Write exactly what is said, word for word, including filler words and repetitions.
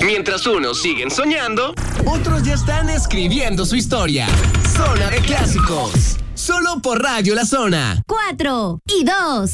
Mientras unos siguen soñando, otros ya están escribiendo su historia. Zona de Clásicos. Solo por Radio La Zona. Cuatro y dos.